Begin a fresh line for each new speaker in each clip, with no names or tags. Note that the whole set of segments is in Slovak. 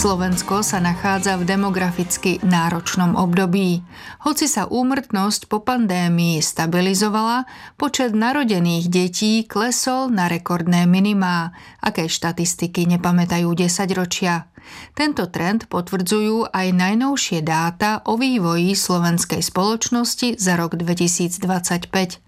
Slovensko sa nachádza v demograficky náročnom období. Hoci sa úmrtnosť po pandémii stabilizovala, počet narodených detí klesol na rekordné minimá, aké štatistiky nepamätajú 10 ročia. Tento trend potvrdzujú aj najnovšie dáta o vývoji slovenskej spoločnosti za rok 2025.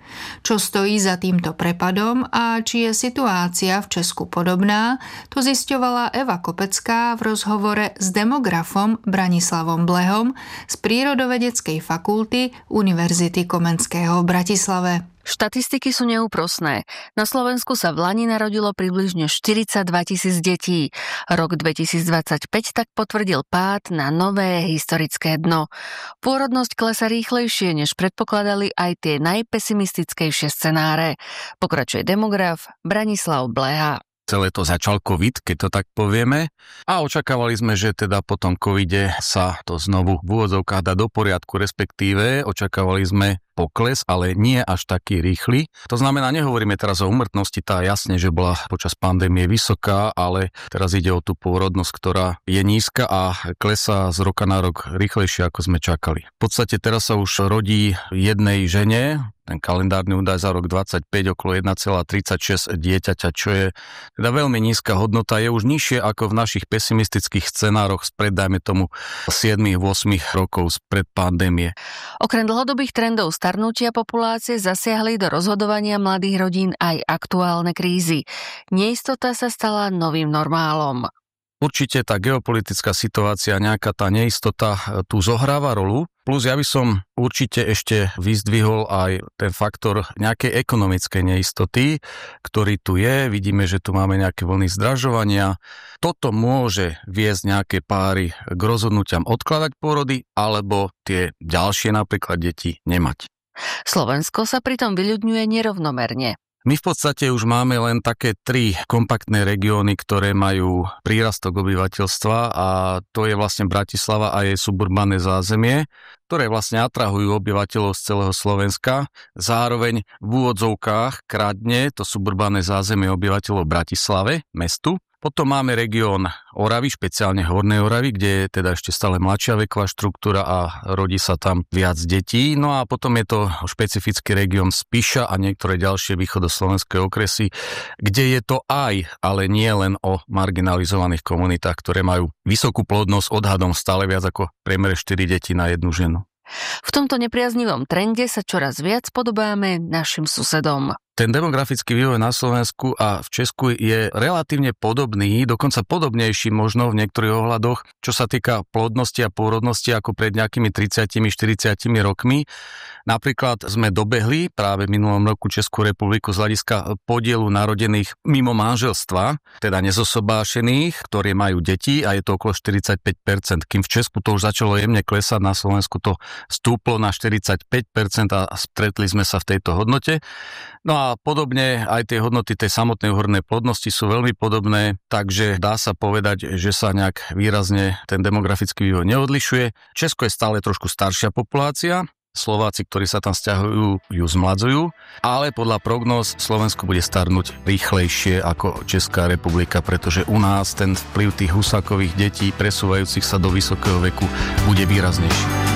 Čo stojí za týmto prepadom a či je situácia v Česku podobná, to zisťovala Eva Kopecká v rozhovore s demografom Branislavom Blehom z Prírodovedeckej fakulty Univerzity Komenského v Bratislave.
Štatistiky sú neúprosné. Na Slovensku sa v lani narodilo približne 42 000 detí. Rok 2025 tak potvrdil pád na nové historické dno. Pôrodnosť klesá rýchlejšie, než predpokladali aj tie najpesimistickejšie scenáre. Pokračuje demograf Branislav Bleha.
Celé to začal COVID, keď to tak povieme, a očakávali sme, že teda po tom covide sa to znovu v úvodzovkách dá do poriadku, respektíve očakávali sme pokles, ale nie až taký rýchly. To znamená, nehovoríme teraz o úmrtnosti, tá jasne, že bola počas pandémie vysoká, ale teraz ide o tú pôrodnosť, ktorá je nízka a klesá z roka na rok rýchlejšie, ako sme čakali. V podstate teraz sa už rodí jednej žene, ten kalendárny údaj za rok 25 okolo 1,36 dieťaťa, čo je teda veľmi nízka hodnota, je už nižšie ako v našich pesimistických scenároch spred, dajme tomu, 7-8 rokov spred pandémie.
Okrem dlhodobých trendov starnutia populácie zasiahli do rozhodovania mladých rodín aj aktuálne krízy. Neistota sa stala novým normálom.
Určite tá geopolitická situácia, nejaká tá neistota tu zohráva rolu. Plus ja by som určite ešte vyzdvihol aj ten faktor nejakej ekonomickej neistoty, ktorý tu je. Vidíme, že tu máme nejaké vlny zdražovania. Toto môže viesť nejaké páry k rozhodnutiam odkladať pôrody alebo tie ďalšie napríklad deti nemať.
Slovensko sa pritom vyľudňuje nerovnomerne.
My v podstate už máme len také 3 kompaktné regióny, ktoré majú prírastok obyvateľstva, a to je vlastne Bratislava a jej suburbánne zázemie, ktoré vlastne atrahujú obyvateľov z celého Slovenska. Zároveň v úvodzovkách kradne to suburbánne zázemie obyvateľov v Bratislave, mestu. Potom máme región Oravy, špeciálne Hornej Oravy, kde je teda ešte stále mladšia veková štruktúra a rodí sa tam viac detí. No a potom je to špecifický región Spiša a niektoré ďalšie východoslovenské okresy, kde je to aj, ale nie len o marginalizovaných komunitách, ktoré majú vysokú plodnosť, odhadom stále viac ako priemere 4 deti na jednu ženu.
V tomto nepriaznivom trende sa čoraz viac podobáme našim susedom.
Ten demografický vývoj na Slovensku a v Česku je relatívne podobný, dokonca podobnejší možno v niektorých ohľadoch, čo sa týka plodnosti a pôrodnosti ako pred nejakými 30-40 rokmi. Napríklad sme dobehli práve v minulom roku Českú republiku z hľadiska podielu narodených mimo manželstva, teda nezosobášených, ktorí majú deti, a je to okolo 45%, kým v Česku to už začalo jemne klesať, na Slovensku to stúplo na 45% a stretli sme sa v tejto hodnote. No a podobne aj tie hodnoty tej samotnej úhornej plodnosti sú veľmi podobné, takže dá sa povedať, že sa nejak výrazne ten demografický vývoj neodlišuje. Česko je stále trošku staršia populácia, Slováci, ktorí sa tam sťahujú, ju zmladzujú, ale podľa prognóz Slovensko bude starnúť rýchlejšie ako Česká republika, pretože u nás ten vplyv tých husákových detí presúvajúcich sa do vysokého veku bude výraznejší.